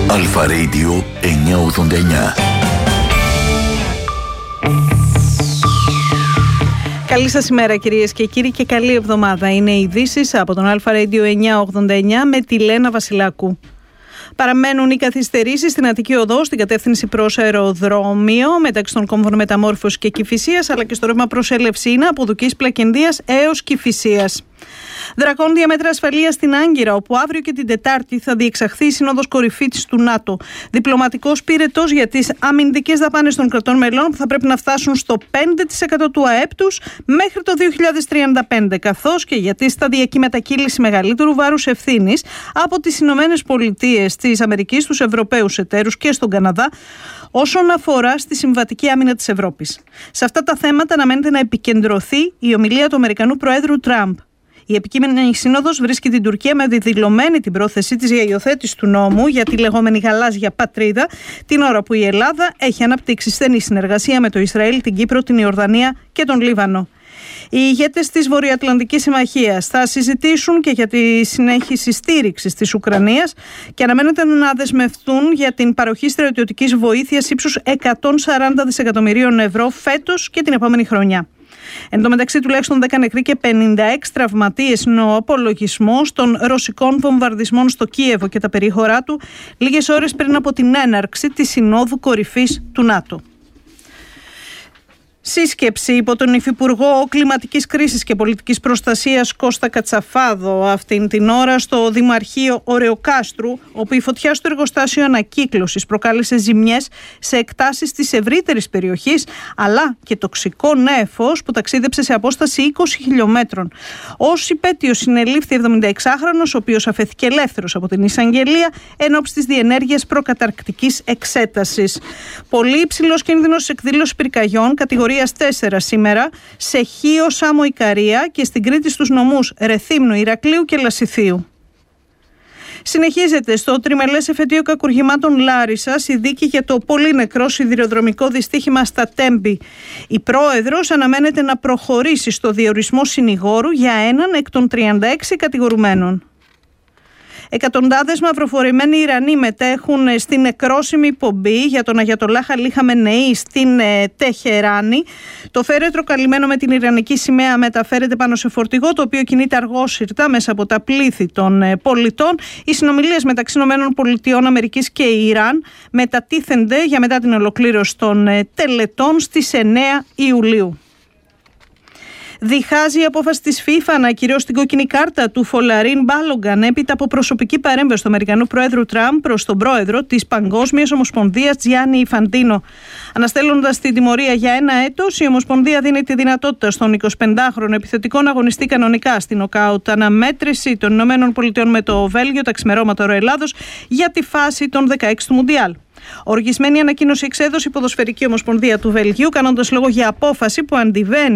Αλφα Radio 989. Καλή σας ημέρα κυρίες και κύριοι και καλή εβδομάδα. Είναι οι ειδήσεις από τον Αλφα Radio 989 με τη Λένα Βασιλάκου. Παραμένουν οι καθυστερήσεις στην Αττική Οδό στην κατεύθυνση προς αεροδρόμιο μεταξύ των κόμβων Μεταμόρφωσης και Κηφισίας, αλλά και στο ρεύμα προς Ελευσίνα από Δουκής Πλακενδίας έως Κηφισίας. Δρακόντια μέτρα ασφαλείας στην Άγκυρα, όπου αύριο και την Τετάρτη θα διεξαχθεί η Σύνοδος Κορυφής του ΝΑΤΟ. Διπλωματικός πυρετός για τις αμυντικές δαπάνες των κρατών μελών που θα πρέπει να φτάσουν στο 5% του ΑΕΠ τους μέχρι το 2035, καθώς και για τη σταδιακή μετακύληση μεγαλύτερου βάρους ευθύνης από τις Ηνωμένες Πολιτείες της Αμερικής στους Ευρωπαίους εταίρους και στον Καναδά, όσον αφορά στη συμβατική άμυνα της Ευρώπης. Σε αυτά τα θέματα αναμένεται να επικεντρωθεί η ομιλία του Αμερικανού Προέδρου Τραμπ. Η επικείμενη σύνοδος βρίσκει την Τουρκία με δεδηλωμένη την πρόθεσή της για υιοθέτηση του νόμου για τη λεγόμενη γαλάζια πατρίδα, την ώρα που η Ελλάδα έχει αναπτύξει στενή συνεργασία με το Ισραήλ, την Κύπρο, την Ιορδανία και τον Λίβανο. Οι ηγέτες της Βορειοατλαντικής Συμμαχίας θα συζητήσουν και για τη συνέχιση στήριξης της Ουκρανίας και αναμένεται να δεσμευτούν για την παροχή στρατιωτικής βοήθειας ύψους 140 δισεκατομμυρίων ευρώ φέτος και την επόμενη χρονιά. Εν τω μεταξύ, τουλάχιστον 10 νεκροί και 56 τραυματίες είναι ο απολογισμός των ρωσικών βομβαρδισμών στο Κίεβο και τα περίχωρά του, λίγες ώρες πριν από την έναρξη της Συνόδου Κορυφής του ΝΑΤΟ. Σύσκεψη υπό τον Υφυπουργό Κλιματικής Κρίσης και Πολιτικής Προστασίας Κώστα Κατσαφάδο αυτήν την ώρα στο Δημαρχείο Ωρεοκάστρου, όπου η φωτιά στο εργοστάσιο ανακύκλωσης προκάλεσε ζημιές σε εκτάσεις της ευρύτερης περιοχής, αλλά και τοξικό νέφος που ταξίδεψε σε απόσταση 20 χιλιόμετρων. Ως υπέτειος συνελήφθη 76χρονος, ο οποίος αφέθηκε ελεύθερος από την εισαγγελία εν ώψη της διενέργειας προκαταρκτικής εξέτασης. Πολύ υψηλός κίνδυνος εκδήλωση πυρκαγιών κατηγορίας 4 σήμερα σε Χίο, Σάμο, Ικαρία και στην Κρήτη στους νομούς Ρεθύμνου, Ηρακλείου και Λασιθίου. Συνεχίζεται στο τριμελές εφετείο κακουργημάτων Λάρισσας η δίκη για το πολύ νεκρό σιδηροδρομικό δυστύχημα στα Τέμπη. Η πρόεδρος αναμένεται να προχωρήσει στο διορισμό συνηγόρου για έναν εκ των 36 κατηγορουμένων. Εκατοντάδες μαυροφορημένοι Ιρανοί μετέχουν στην νεκρόσιμη πομπή για τον Αγιατολάχ Αλί Χαμενεή στην Τεχεράνη. Το φέρετρο καλυμμένο με την Ιρανική σημαία μεταφέρεται πάνω σε φορτηγό, το οποίο κινείται αργόσυρτα μέσα από τα πλήθη των πολιτών. Οι συνομιλίες μεταξύ ΗΠΑ και Ιράν μετατίθενται για μετά την ολοκλήρωση των τελετών στις 9 Ιουλίου. Διχάζει η απόφαση της FIFA να ακυρώσει την κόκκινη κάρτα του Φολαρίν Μπάλογκαν έπειτα από προσωπική παρέμβαση του Αμερικανού Προέδρου Τραμπ προς τον πρόεδρο της Παγκόσμιας Ομοσπονδίας Τζιάννι Ινφαντίνο. Αναστέλλοντας την τιμωρία για 1 έτος, η Ομοσπονδία δίνει τη δυνατότητα στον 25χρονο επιθετικό να αγωνιστεί κανονικά στην νοκάουτ αναμέτρηση των ΗΠΑ με το Βέλγιο τα ξημερώματα ώρα Ελλάδος για τη φάση των 16 του Μουντιάλ. Οργισμένη ανακοίνωση εξέδωσε η Ποδοσφαιρική Ομοσπονδία του Βελγίου, κάνοντας λόγο για απόφαση που αντιβαίνει